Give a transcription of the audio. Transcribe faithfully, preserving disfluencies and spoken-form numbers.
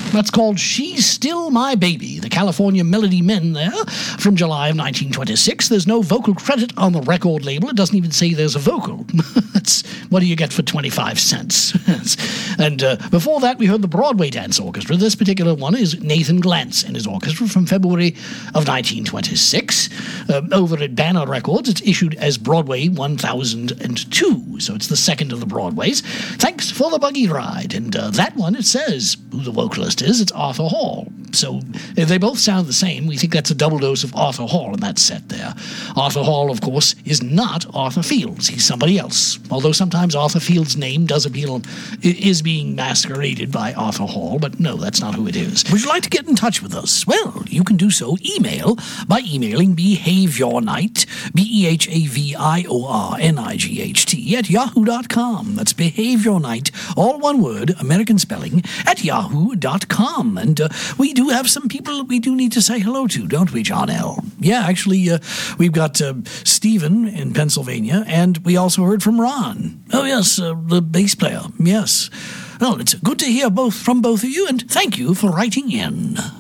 That's called She's Still My Baby, the California Melody Men there, from July of nineteen twenty-six. There's no vocal credit on the record label. It doesn't even say there's a vocal. That's, what do you get for twenty-five cents? And uh, before that, we heard the Broadway Dance Orchestra. This particular one is Nathan Glantz and his orchestra from February of nineteen twenty-six. Uh, over at Banner Records, it's issued as Broadway one thousand two, so it's the second of the Broadways. Thanks for the buggy ride. And uh, that one, it says who the vocalist is. It's Arthur Hall. So if they both sound the same, we think that's a double dose of Arthur Hall in that set there. Arthur Hall, of course, is not Arthur Fields. He's somebody else. Although sometimes Arthur Fields' name does appeal, is being masqueraded by Arthur Hall, but no, that's not who it is. Would you like to get in touch with us? Well, you can do so email by emailing behaviornight, B E H A V I O R N I G H T, at yahoo dot com. That's behaviornight, all one word, American spelling, at yahoo dot com. And uh, we do have some people we do need to say hello to, don't we, John L? Yeah, actually, uh, we've got uh, Stephen in Pennsylvania, and we also heard from Ron. Oh, yes, uh, the bass player, yes. Well, it's good to hear both from both of you, and thank you for writing in.